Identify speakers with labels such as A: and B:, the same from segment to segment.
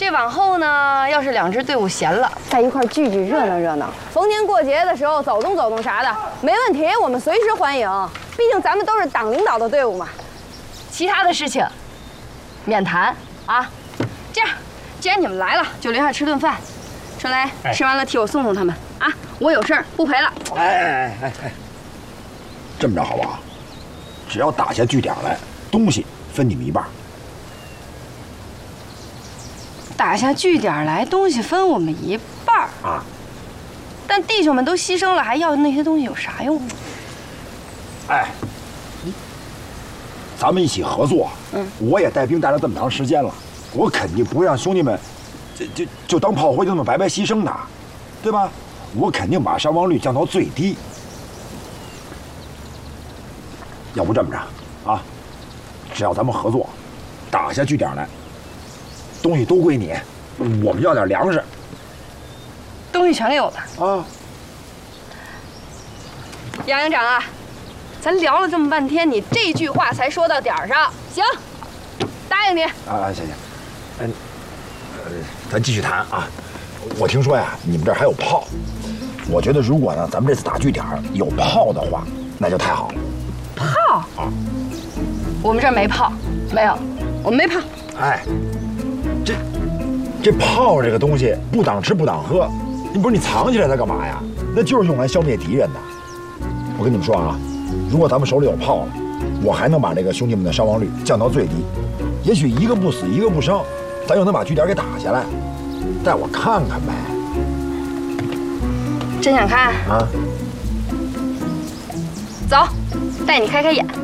A: 这往后呢，要是两支队伍闲了，
B: 在一块聚聚热闹热闹，逢年过节的时候走动走动啥的，没问题，我们随时欢迎。毕竟咱们都是党领导的队伍嘛。
A: 其他的事情免谈啊。这样，既然你们来了，就留下吃顿饭。春雷，吃完了替我送送他们啊！我有事儿不陪了。
C: 哎，这么着好不好？只要打下据点来，东西分你们一半。
A: 打下据点来，东西分我们一半
C: 啊！
A: 但弟兄们都牺牲了，还要那些东西有啥用呢？
C: 哎，咱们一起合作。我也带兵带了这么长时间了，我肯定不会让兄弟们就当炮灰就那么白白牺牲的，对吧？我肯定把伤亡率降到最低。要不这么着啊，只要咱们合作，打下据点来，东西都归你，我们要点粮食，
A: 东西全给我们
C: 啊。
A: 杨营长啊，咱聊了这么半天，你这句话才说到点儿上，行，答应你。
C: 行，咱继续谈啊。我听说呀，你们这儿还有炮，我觉得如果呢，咱们这次打据点有炮的话，那就太好了。
A: 炮啊？我们这儿没炮，没有，我们没炮。
C: 哎，这炮这个东西不挡吃不挡喝，你藏起来它干嘛呀？那就是用来消灭敌人的。我跟你们说啊，如果咱们手里有炮了，我还能把这个兄弟们的伤亡率降到最低，也许一个不死一个不伤，咱又能把据点给打下来。带我看看呗。
A: 真想看
C: 啊？
A: 走，带你开开眼。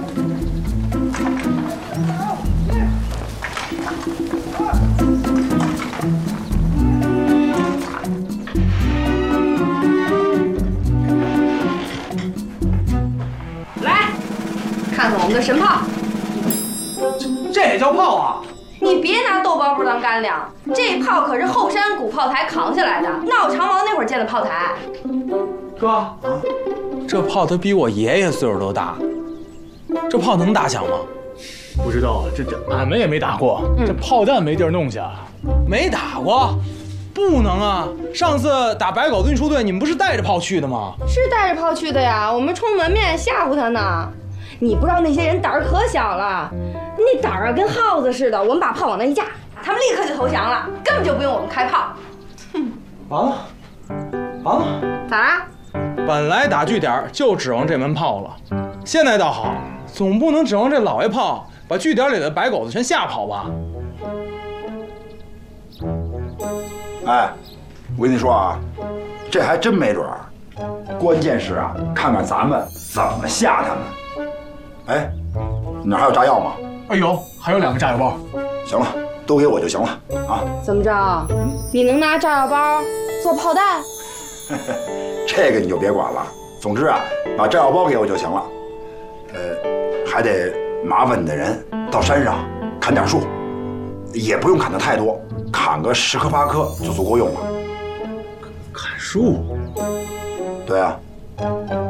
A: 来，看看我们的神炮。
D: 这也叫炮啊？
A: 你别拿豆包不当干粮，这炮可是后山古炮台扛下来的，闹长王那会儿建的炮台。
D: 哥，这炮它比我爷爷岁数都大，这炮能打响吗？
E: 不知道，这俺们也没打过，这炮弹没地儿弄去啊。
D: 没打过，不能啊！上次打白狗子运输队，你们不是带着炮去的吗？
A: 是带着炮去的呀，我们充门面吓唬他呢。你不知道那些人胆儿可小了，那胆儿啊跟耗子似的。我们把炮往那一架，他们立刻就投降了，根本就不用我们开炮。
D: 哼，完了，
A: 咋啦？
D: 本来打据点就指望这门炮了，现在倒好，总不能指望这老爷炮把据点里的白狗子全吓跑吧？
C: 哎，我跟你说啊，这还真没准儿。关键是啊，看看咱们怎么吓他们。哎，你那还有炸药吗？
E: 哎呦，还有2个炸药包。
C: 行了，都给我就行了啊。
B: 怎么着？你能拿炸药包做炮弹？
C: 这个你就别管了。总之啊，把炸药包给我就行了。还得麻烦你的人到山上砍点树，也不用砍得太多，砍个10棵8棵就足够用了。
E: 砍树？
C: 对啊，